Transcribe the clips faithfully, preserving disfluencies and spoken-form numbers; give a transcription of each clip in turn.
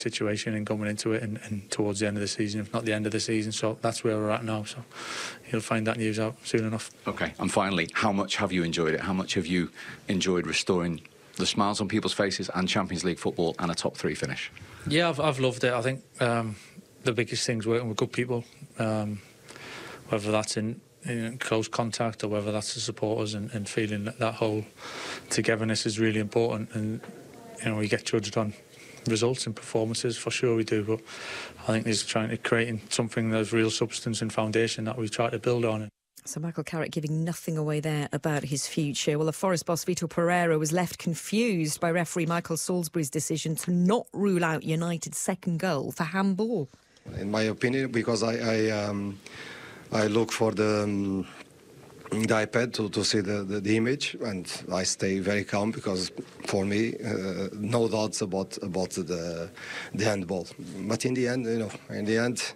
situation and coming into it and, and towards the end of the season, if not the end of the season. So that's where we're at now. So you'll find that news out soon enough. OK, and finally, how much have you enjoyed it? How much have you enjoyed restoring the smiles on people's faces and Champions League football and a top three finish? Yeah, I've, I've loved it. I think um, the biggest thing's working with good people, um, whether that's in, in close contact or whether that's the supporters, and, and feeling that that whole togetherness is really important. And you know, we get judged on results and performances, for sure we do, but I think there's trying to creating something that's real substance and foundation that we try to build on. So Michael Carrick giving nothing away there about his future. Well, the Forest boss Vitor Pereira was left confused by referee Michael Salisbury's decision to not rule out United's second goal for handball. In my opinion, because I I, um, I look for the um, the iPad to, to see the, the, the image, and I stay very calm because for me, uh, no doubts about about the the handball. But in the end, you know, in the end,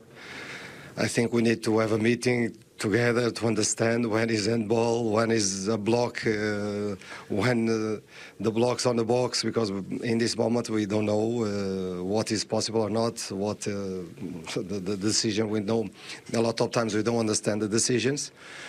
I think we need to have a meeting together to understand when is handball, when is a block, uh, when uh, the block's on the box, because in this moment we don't know uh, what is possible or not, what uh, the, the decision we know. A lot of times we don't understand the decisions,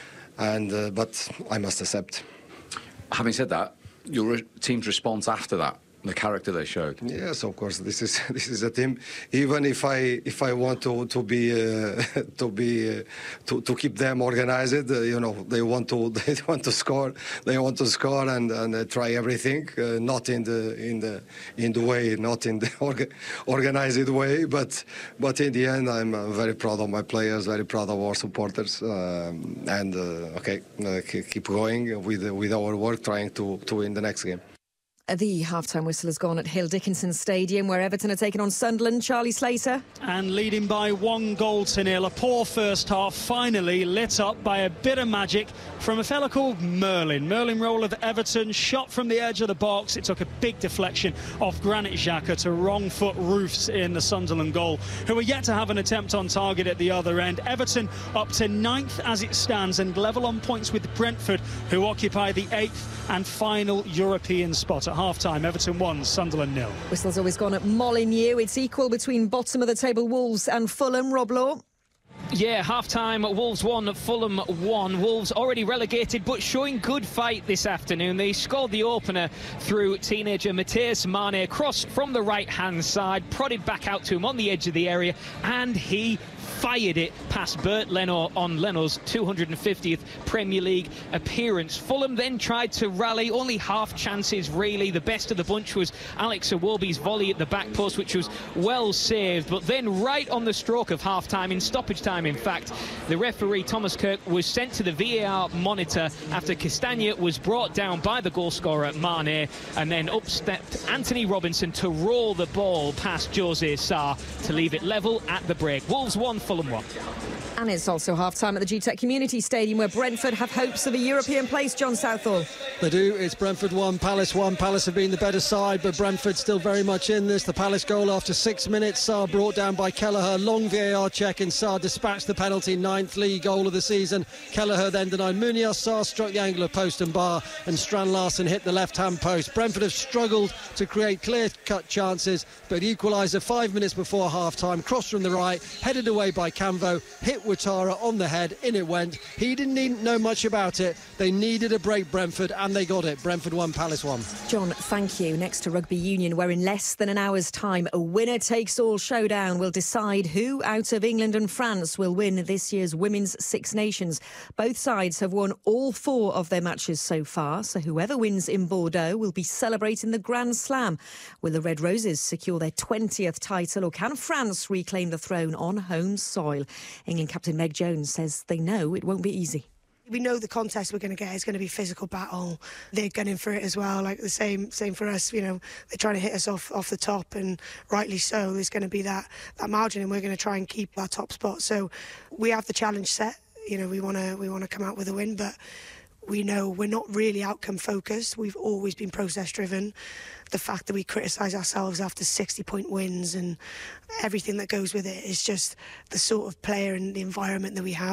and uh, but I must accept. Having said that, your re team's response after that, the character they showed. Yes, of course. This is this is a team. Even if I if I want to to be uh, to be uh, to to keep them organized, uh, you know, they want to they want to score. They want to score and and uh, try everything. Uh, not in the in the in the way, not in the orga organized way. But but in the end, I'm uh, very proud of my players. Very proud of our supporters. Um, and uh, okay, uh, keep going with with our work, trying to to win the next game. The half-time whistle has gone at Hill Dickinson Stadium, where Everton are taking on Sunderland. Charlie Slater. And leading by one goal to nil. A poor first half, finally lit up by a bit of magic from a fella called Merlin. Merlin Roll of Everton, shot from the edge of the box. It took a big deflection off Granit Xhaka to wrong foot roofs in the Sunderland goal, who are yet to have an attempt on target at the other end. Everton up to ninth as it stands and level on points with Brentford, who occupy the eighth and final European spot. At half-time, Everton one, Sunderland nil. Whistle's always gone at Molineux. It's equal between bottom of the table Wolves and Fulham. Rob Law. Yeah, half-time, Wolves one, Fulham one. Wolves already relegated, but showing good fight this afternoon. They scored the opener through teenager Matheus Mane. Cross from the right-hand side, prodded back out to him on the edge of the area, and he fired it past Bert Leno on Leno's two hundred fiftieth Premier League appearance. Fulham then tried to rally, only half chances really. The best of the bunch was Alex Iwobi's volley at the back post, which was well saved. But then right on the stroke of half-time, in stoppage time in fact, the referee Thomas Kirk was sent to the V A R monitor after Castagna was brought down by the goal scorer Mane, and then up stepped Anthony Robinson to roll the ball past Jose Sarr to leave it level at the break. Wolves one, Fulham one. And it's also half-time at the G TEC Community Stadium, where Brentford have hopes of a European place. John Southall. They do. It's Brentford one, Palace one. Palace have been the better side, but Brentford still very much in this. The Palace goal after six minutes. Sarr brought down by Kelleher. Long V A R check, and Sarr dispatched the penalty. Ninth league goal of the season. Kelleher then denied Munoz. Sarr struck the angle of post and bar, and Strand Larsen hit the left-hand post. Brentford have struggled to create clear-cut chances, but equaliser five minutes before half-time. Cross from the right, headed away by Camvo, hit Ouattara on the head, in it went. He didn't need, know much about it. They needed a break, Brentford, and they got it. Brentford one, Palace one. John, thank you. Next to Rugby Union, where in less than an hour's time, a winner-takes-all showdown will decide who out of England and France will win this year's Women's Six Nations. Both sides have won all four of their matches so far, so whoever wins in Bordeaux will be celebrating the Grand Slam. Will the Red Roses secure their twentieth title, or can France reclaim the throne on home soil? England captain Meg Jones says they know it won't be easy. We know the contest we're going to get is going to be physical battle. They're gunning for it as well, like the same same for us. You know, they're trying to hit us off off the top, and rightly so. There's going to be that that margin, and we're going to try and keep our top spot. So we have the challenge set. You know, we want to we want to come out with a win, but we know we're not really outcome focused. We've always been process driven. The fact that we criticise ourselves after sixty point wins and everything that goes with it is just the sort of player and the environment that we have.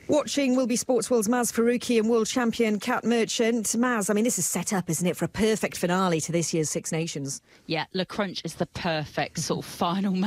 Watching will be Sports World's Maz Faruqi and world champion Kat Merchant. Maz, I mean, this is set up, isn't it, for a perfect finale to this year's Six Nations? Yeah, Le Crunch is the perfect sort of final